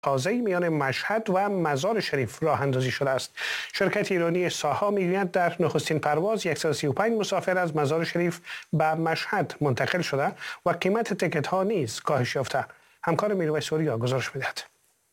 تازه‌ای میان مشهد و مزار شریف راه اندازی شده است. شرکت ایرانی ساها میگوید در نخستین پرواز 135 مسافر از مزار شریف به مشهد منتقل شده و قیمت تکت ها نیز کاهش یافته. همکار میرویس سوریا گزارش میدهد.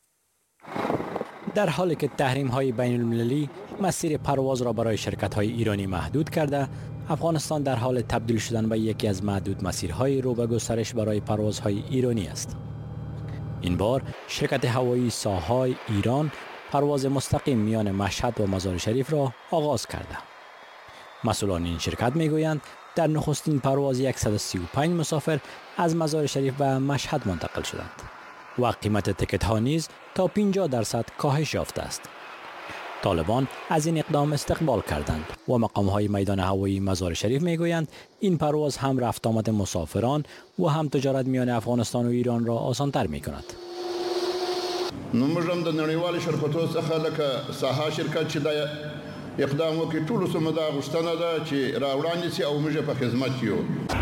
در حالی که تحریم های بین المللی مسیر پرواز را برای شرکت های ایرانی محدود کرده، افغانستان در حال تبدیل شدن به یکی از معدود مسیرهای رو به گسترش برای پروازهای ایرانی است. این بار شرکت هوایی ساهای ایران پرواز مستقیم میان مشهد و مزار شریف را آغاز کرده. مسئولان این شرکت میگویند در نخستین پرواز 135 مسافر از مزار شریف به مشهد منتقل شدند و قیمت تکت ها نیز تا 50% کاهش یافته است. طالبان از این اقدام استقبال کردند و مقام های میدان هوایی مزار شریف میگویند این پرواز هم رفت آمد مسافران و هم تجارت میان افغانستان و ایران را آسان‌تر میکند. نموږ هم د نړیوالو شرکتونو څخه لکه ساها شرکت چې د اقدام وکړي ټولو سمه دا غوښتنه ده چې راوړاندې شي او موږ په خدمت یو.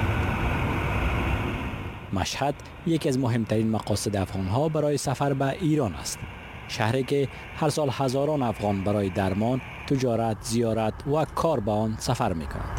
مشهد یکی از مهمترین مقاصد افغان‌ها برای سفر به ایران است. شهری که هر سال هزاران افغان برای درمان، تجارت، زیارت و کار به آن سفر می‌کنند.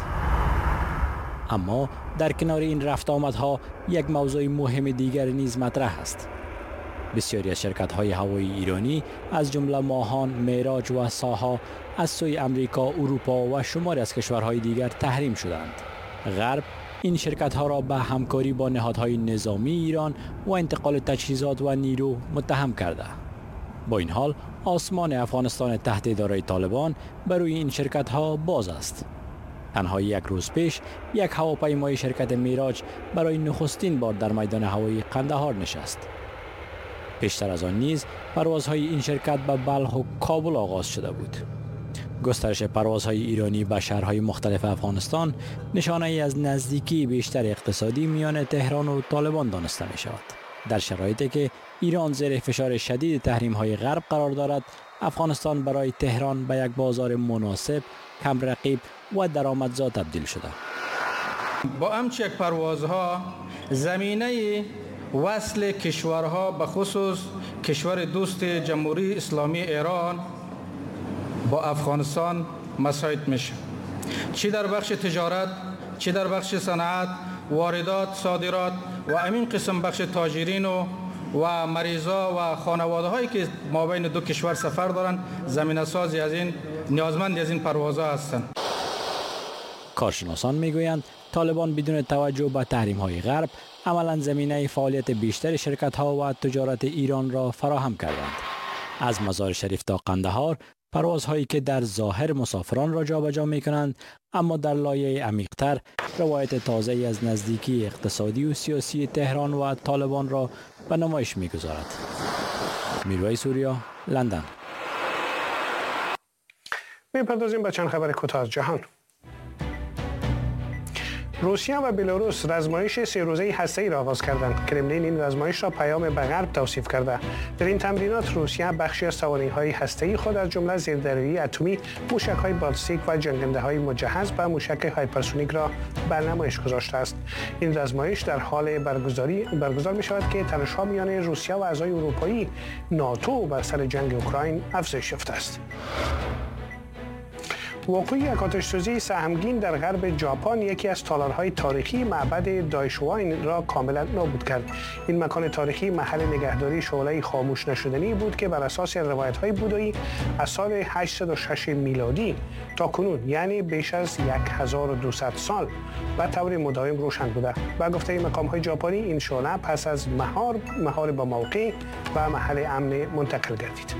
اما در کنار این رفت آمدها یک موضوع مهم دیگر نیز مطرح است. بسیاری از شرکت‌های هوایی ایرانی از جمله ماهان، معراج و ساها از سوی امریکا، اروپا و شماری از کشورهای دیگر تحریم شدند. غرب این شرکت‌ها را به همکاری با نهادهای نظامی ایران و انتقال تجهیزات و نیرو متهم کرده. با این حال آسمان افغانستان تحت اداره طالبان بر روی این شرکت‌ها باز است. تنها یک روز پیش یک هواپیمای شرکت معراج برای نخستین بار در میدان هوایی قندهار نشست. پیشتر از آن نیز پروازهای این شرکت به بلخ و کابل آغاز شده بود. گسترش پروازهای ایرانی به شهرهای مختلف افغانستان نشانه ای از نزدیکی بیشتر اقتصادی میان تهران و طالبان دانسته می شود. در شرایطی که ایران زیر فشار شدید تحریم‌های غرب قرار دارد، افغانستان برای تهران به یک بازار مناسب، کم رقیب و درآمدزا تبدیل شده. با همچین یک پروازها زمینه وصل کشورها به خصوص کشور دوست جمهوری اسلامی ایران با افغانستان مساعد میشه، چی در بخش تجارت، چی در بخش صنعت، واردات، صادرات و همین قسم بخش تاجرین و مریضا و خانواده هایی که ما بین دو کشور سفر دارن زمینه سازی از این نیازمند از این پروازها هستند. کارشناسان میگویند طالبان بدون توجه به تحریم های غرب عملاً زمینه فعالیت بیشتر شرکت ها و تجارت ایران را فراهم کردند. از مزار شریف تا قندهار پروازهایی که در ظاهر مسافران را جابجا می‌کنند، اما در لایه عمیق‌تر روایت تازه‌ای از نزدیکی اقتصادی و سیاسی تهران و طالبان را به نمایش می‌گذارد. میرویس سوریا، لندن. می‌پردازیم به چند خبر کوتاه از جهان. روسیه و بلاروس رزمایش 3 روزه هسته‌ای را آغاز کردند. کرملین این رزمایش را پیام به غرب توصیف کرده. در این تمرینات روسیه بخشی از توانایی‌های هسته‌ای خود از جمله زیردریایی اتمی، موشک‌های بالستیک و جنگنده‌های مجهز به موشک هایپرسونیک را به نمایش گذاشته است. این رزمایش در حال برگزار می‌شود که تنش‌ها میان روسیه و اعضای اروپایی ناتو بر سر جنگ اوکراین افزایش یافته است. وقوع یک آتش‌سوزی سهمگین در غرب ژاپن یکی از تالارهای تاریخی معبد دایشواین را کاملا نابود کرد. این مکان تاریخی محل نگهداری شعله خاموش نشدنی بود که بر اساس روایت‌های بودایی از سال 806 میلادی تا کنون، یعنی بیش از 1200 سال، به طور مداوم روشن بوده. با گفته مقام‌های ژاپنی این شعله پس از مهار با موقع و محل امن منتقل گردید.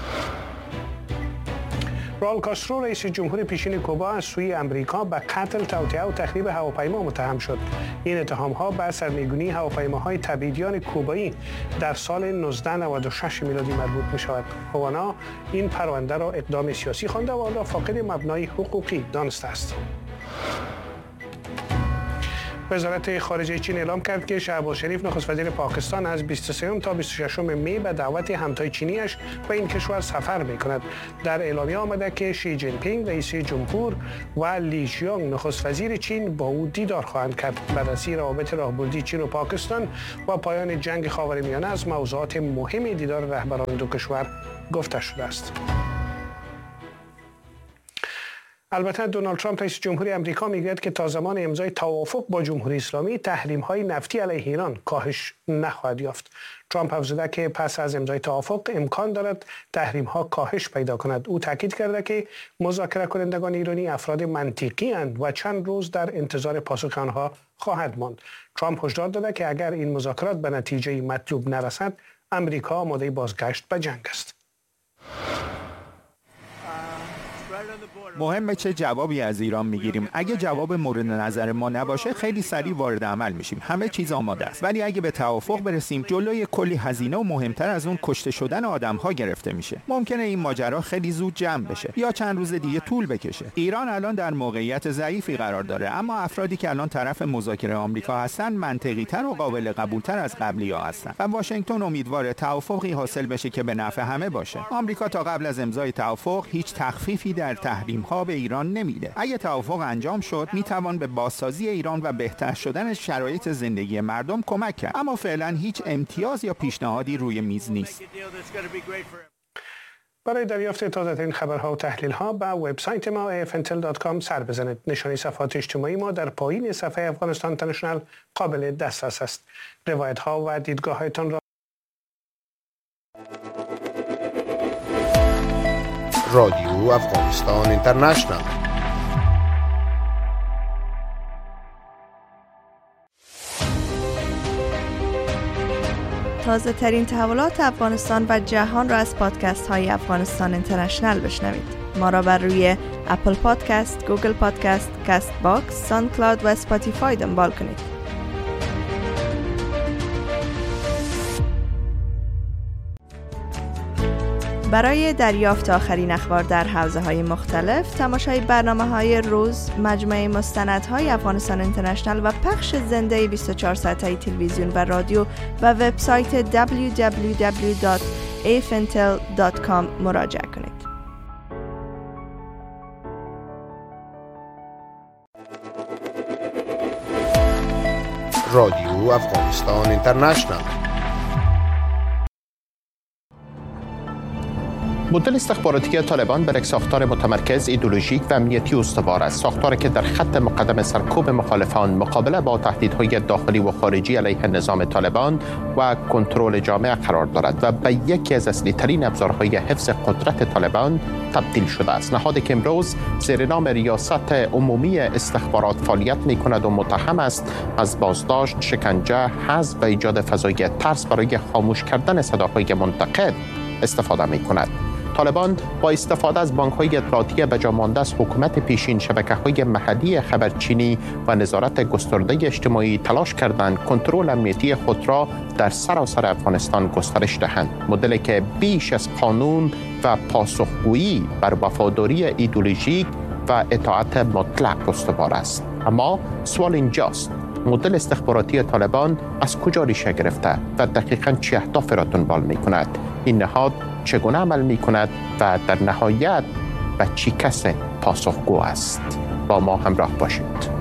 رائول کاسترو رئیس جمهور پیشین کوبا از سوی امریکا به قتل، توطئه و تخریب هواپیما متهم شد. این اتهام‌ها به سرنگونی هواپیماهای تبعیدیان کوبایی در سال 1996 میلادی مربوط می‌شود. هاوانا این پرونده را اقدام سیاسی خوانده و آن را فاقد مبنای حقوقی دانسته است. وزارت خارجه چین اعلام کرد که شهباز شریف نخست وزیر پاکستان از 23 تا 26 می به دعوت همتای چینیش به این کشور سفر می‌کند. در اعلامیه آمده که شی جین پینگ رئیس جمهور و لی شیانگ نخست وزیر چین با او دیدار خواهند کرد. بررسی روابط راهبردی چین و پاکستان و پایان جنگ خاورمیانه از موضوعات مهم دیدار رهبران دو کشور گفته شده است. البته دونالد ترامپ رئیس جمهوری آمریکا میگوید که تا زمان امضای توافق با جمهوری اسلامی تحریم‌های نفتی علیه ایران کاهش نخواهد یافت. ترامپ افزوده که پس از امضای توافق امکان دارد تحریم‌ها کاهش پیدا کند. او تاکید کرده که مذاکره کنندگان ایرانی افراد منطقی اند و چند روز در انتظار پاسخ آنها خواهد ماند. ترامپ هشدار داده که اگر این مذاکرات به نتیجه مطلوب نرسد، آمریکا آماده بازگشت به جنگ است. مهمه چه جوابی از ایران میگیریم. اگه جواب مورد نظر ما نباشه خیلی سریع وارد عمل میشیم. همه چیز آماده است. ولی اگه به توافق برسیم جلوی کلی هزینه و مهمتر از اون کشته شدن آدم‌ها گرفته میشه. ممکنه این ماجرا خیلی زود جمع بشه یا چند روز دیگه طول بکشه. ایران الان در موقعیت ضعیفی قرار داره، اما افرادی که الان طرف مذاکره آمریکا هستن منطقی‌تر و قابل قبول‌تر از قبلی‌ها هستن و واشنگتن امیدواره توافقی حاصل بشه که به نفع همه باشه. آمریکا تا قبل از امضای توافق هیچ تخفیفی در تحریم‌ها به ایران نمیده. اگه توافق انجام شد میتوان به بازسازی ایران و بهتر شدن شرایط زندگی مردم کمک کرد، اما فعلا هیچ امتیاز یا پیشنهادی روی میز نیست. برای دریافت تازه‌ترین خبرها و تحلیل‌ها به وبسایت ما afntel.com سر بزنید. نشانی صفحات اجتماعی ما در پایین صفحه افغانستان اینترنشنال قابل دسترس است. روایت‌ها و دیدگاه‌هایتان را رادیو افغانستان اینترنشنال. تازه ترین تحولات افغانستان و جهان را از پادکست های افغانستان اینترنشنال بشنوید. ما را بر روی اپل پادکست، گوگل پادکست، کست باکس، ساوند کلاود و اسپاتیفای دنبال کنید. برای دریافت آخرین اخبار در حوزه‌های مختلف، تماشای برنامه‌های روز، مجموعه مستندهای افغانستان اینترنشنال و پخش زنده 24 ساعته تلویزیون و رادیو و وبسایت www.afntel.com مراجعه کنید. رادیو افغانستان اینترنشنال. مدل استخباراتی طالبان به یک ساختار متمرکز، ایدئولوژیک و امنیتی استوار است. ساختاری که در خط مقدم سرکوب مخالفان مقابله با تهدیدهای داخلی و خارجی علیه نظام طالبان و کنترل جامعه قرار دارد و به یکی از اصلی ترین ابزارهای حفظ قدرت طالبان تبدیل شده است. نهادی که امروز زیر نام ریاست عمومی استخبارات فعالیت می‌کند و متهم است از بازداشت، شکنجه، حذف و ایجاد فضای ترس برای خاموش کردن صداهای منتقد استفاده می‌کند. طالبان با استفاده از بانک‌های اطلاعاتی بجامانده از حکومت پیشین، شبکه‌های محلی خبرچینی و نظارت گسترده اجتماعی تلاش کردند کنترل امنیتی خود را در سراسر افغانستان گسترش دهند. مدلی که بیش از قانون و پاسخگویی بر وفاداری ایدئولوژیک و اطاعت مطلق استوار است. اما سوال اینجاست: مدل استخباراتی طالبان از کجا ریشه گرفته و دقیقاً چه اهدافی را دنبال می‌کند؟ این نهاد چگونه عمل می‌کند و در نهایت به چه کس پاسخگو است؟ با ما همراه باشید.